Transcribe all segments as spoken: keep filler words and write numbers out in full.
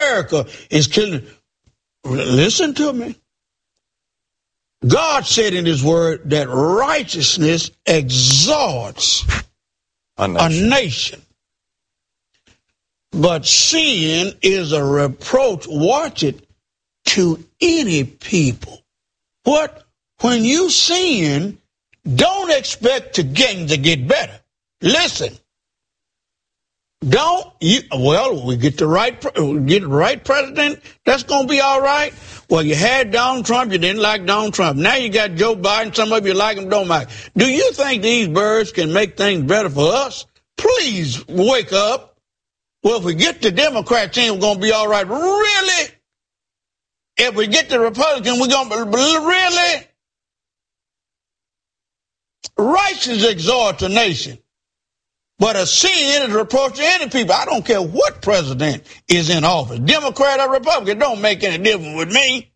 America is killing. Listen to me. God said in his word that righteousness exalts a nation. a nation. But sin is a reproach, watch it, to any people. What? When you sin, don't expect to get, to get better. Listen. Don't you? Well, we get the right, we get the right president. That's gonna be all right. Well, you had Donald Trump. You didn't like Donald Trump. Now you got Joe Biden. Some of you like him, don't like. Do you think these birds can make things better for us? Please wake up. Well, if we get the Democrats in, we're gonna be all right. Really? If we get the Republican, we're gonna really? Righteousness exalts a nation. But a sin is a reproach to any people. I don't care what president is in office. Democrat or Republican, don't make any difference with me.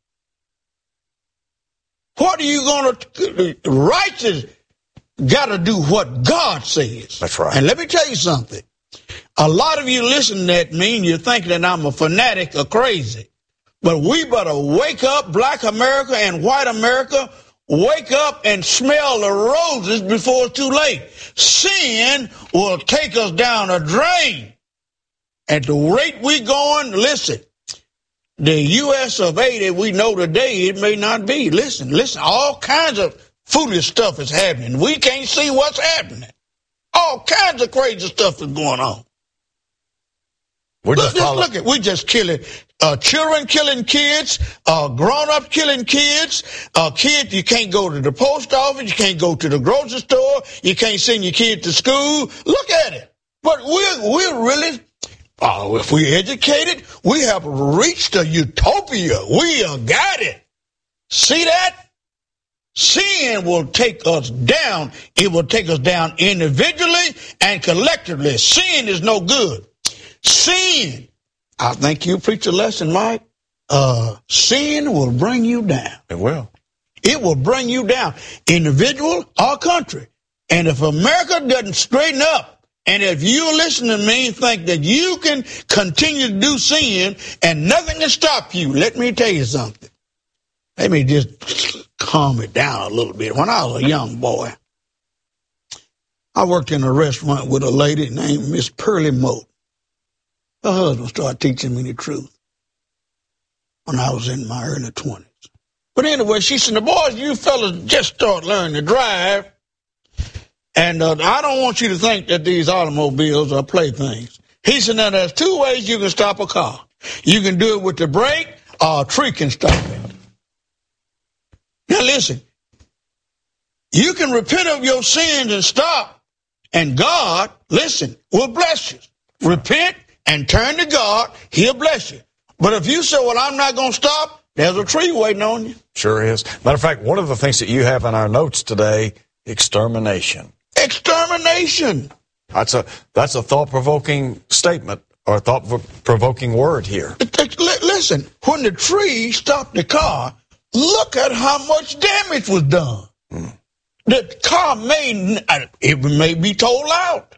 What are you going to... Righteous got to do what God says. That's right. And let me tell you something. A lot of you listening at me and you're thinking that I'm a fanatic or crazy. But we better wake up, black America and white America. Wake up and smell the roses before it's too late. Sin will take us down a drain. At the rate we're going, listen, the U S of A that we know today, it may not be. Listen, listen, all kinds of foolish stuff is happening. We can't see what's happening. All kinds of crazy stuff is going on. We're Look, just just look at, we just killing, uh, children killing kids, uh, grown-ups killing kids, uh, kids, you can't go to the post office, you can't go to the grocery store, you can't send your kid to school. Look at it. But we're, we're really, oh, if we're educated, we have reached a utopia. We have got it. See that? Sin will take us down. It will take us down individually and collectively. Sin is no good. Sin, I think you preach a lesson, Mike. Uh, sin will bring you down. It will. It will bring you down, individual or country. And if America doesn't straighten up, and if you listen to me and think that you can continue to do sin and nothing can stop you, let me tell you something. Let me just calm it down a little bit. When I was a young boy, I worked in a restaurant with a lady named Miss Pearlie Moat. Her husband started teaching me the truth when I was in my early twenties. But anyway, she said, the boys, you fellas just start learning to drive. And uh, I don't want you to think that these automobiles are playthings. He said, now there's two ways you can stop a car. You can do it with the brake or a tree can stop it. Now listen, you can repent of your sins and stop. And God, listen, will bless you. Repent and turn to God, he'll bless you. But if you say, well, I'm not going to stop, there's a tree waiting on you. Sure is. Matter of fact, one of the things that you have in our notes today, extermination. Extermination. That's a that's a thought-provoking statement or a thought-provoking word here. Listen, when the tree stopped the car, look at how much damage was done. Mm. The car may, it may be totaled out.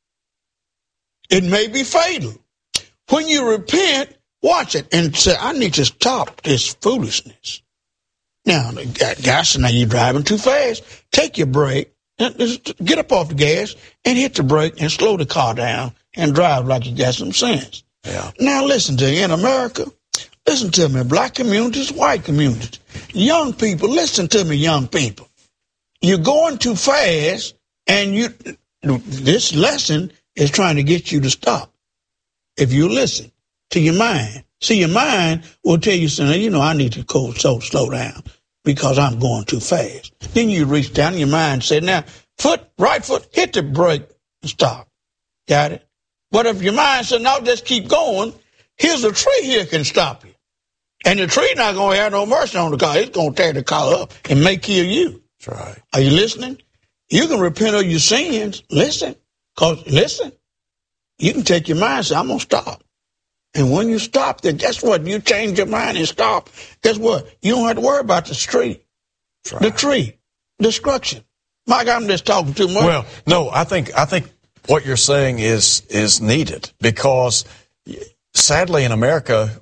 It may be fatal. When you repent, watch it and say, I need to stop this foolishness. Now, guys, now you're driving too fast. Take your brake, get up off the gas, and hit the brake and slow the car down and drive like you got some sense. Yeah. Now, listen to you. In America, listen to me, black communities, white communities, young people, listen to me, young people. You're going too fast, and you. This lesson is trying to get you to stop. If you listen to your mind. See, your mind will tell you, you know, I need to go so slow down because I'm going too fast. Then you reach down and your mind said, now, foot, right foot, hit the brake and stop. Got it? But if your mind said, no, just keep going, here's a tree here can stop you. And the tree not going to have no mercy on the car. It's going to tear the car up and may kill you. That's right. Are you listening? You can repent of your sins. Listen. Because, listen, you can take your mind and say, I'm going to stop. And when you stop, then guess what? You change your mind and stop. Guess what? You don't have to worry about the street, right. The tree, destruction. Mike, I'm just talking too much. Well, no, I think I think what you're saying is is needed because sadly in America,